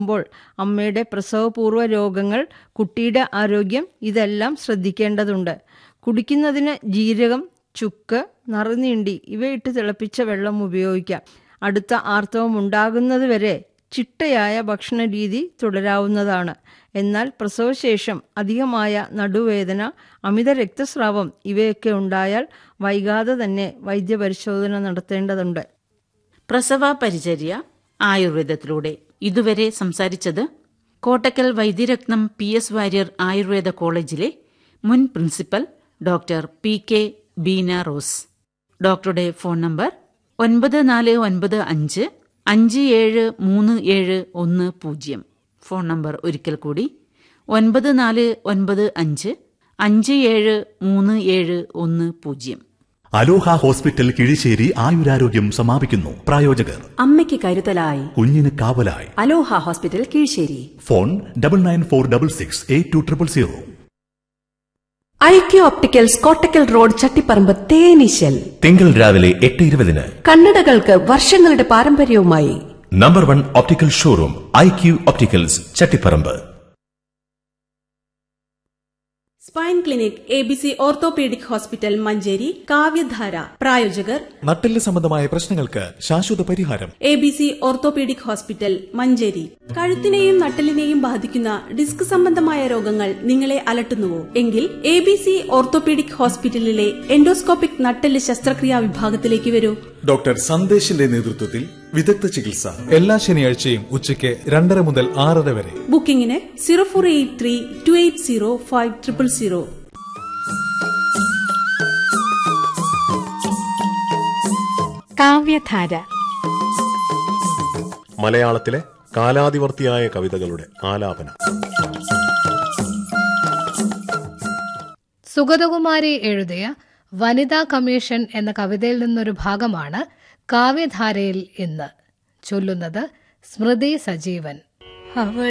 മ്പോൾ അമ്മയുടെ പ്രസവപൂർവ്വ രോഗങ്ങൾ, കുട്ടിയുടെ ആരോഗ്യം ഇതെല്ലാം ശ്രദ്ധിക്കേണ്ടതുണ്ട്. കുടിക്കുന്നതിന് ജീരകം, ചുക്ക്, നറുനീണ്ടി ഇവയിട്ട് തിളപ്പിച്ച വെള്ളം ഉപയോഗിക്കാം. അടുത്ത ആർത്തവം ഉണ്ടാകുന്നതുവരെ ചിട്ടയായ ഭക്ഷണരീതി തുടരാവുന്നതാണ്. എന്നാൽ പ്രസവശേഷം അധികമായ നടുവേദന, അമിത രക്തസ്രാവം ഇവയൊക്കെ ഉണ്ടായാൽ വൈകാതെ തന്നെ വൈദ്യപരിശോധന നടത്തേണ്ടതുണ്ട്. പ്രസവ പരിചര്യ ആയുർവേദത്തിലൂടെ ഇതുവരെ സംസാരിച്ചത് കോട്ടക്കൽ വൈദ്യരത്നം PS വാര്യർ ആയുർവേദ കോളേജിലെ മുൻ principal doctor PK Beena rose. ഡോക്ടറുടെ ഫോൺ നമ്പർ 9495573710. ഫോൺ നമ്പർ ഒരിക്കൽ കൂടി 9495573710. അലോഹ ഹോസ്പിറ്റൽ കിഴിശ്ശേരി ആയുരാരോഗ്യം സമാപിക്കുന്നു. പ്രായോജകർ അമ്മയ്ക്ക് കരുതലായി, കുഞ്ഞിന് കാവലായി. അലോഹ hospital Kizhisseri. Phone 9946682000. IQ opticals Kottakkal road, Chattiparamba, തേനീശൽ. തിങ്കൾ രാവിലെ 8:20. കണ്ണടകൾക്ക് വർഷങ്ങളുടെ പാരമ്പര്യവുമായി number 1 optical showroom IQ opticals, Chattiparamba. Spine clinic ABC orthopaedic hospital Manjeri. കാവ്യധാര പ്രായോജകർ നട്ടെല്ല് സംബന്ധമായ പ്രശ്നങ്ങൾക്ക് ശാശ്വത പരിഹാരം. ABC orthopaedic hospital Manjeri. കഴുത്തിനെയും നട്ടെല്ലിനെയും ബാധിക്കുന്ന ഡിസ്ക് സംബന്ധമായ രോഗങ്ങൾ നിങ്ങളെ അലട്ടുന്നുവോ? എങ്കിൽ ABC ഓർത്തോപീഡിക് ഹോസ്പിറ്റലിലെ എൻഡോസ്കോപ്പിക് നട്ടെല്ല് ശസ്ത്രക്രിയാ വിഭാഗത്തിലേക്ക് വരൂ. ഡോക്ടർ സന്ദേശിന്റെ നേതൃത്വത്തിൽ വിദഗ്ധ ചികിത്സ എല്ലാ ശനിയാഴ്ചയും ഉച്ചയ്ക്ക് 2:30 മുതൽ 6:30 വരെ. ബുക്കിംഗിന് 0483280500. കാവ്യധാര മലയാളത്തിലെ കാലാതിവർത്തിയായ കവിതകളുടെ ആലാപനം. സുഗതകുമാരി എഴുതിയ വനിതാ കമ്മീഷൻ എന്ന കവിതയിൽ നിന്നൊരു ഭാഗമാണ് കാവ്യധാരയിൽ ഇന്ന്. ചൊല്ലുന്നത് സ്മൃതി സജീവൻ.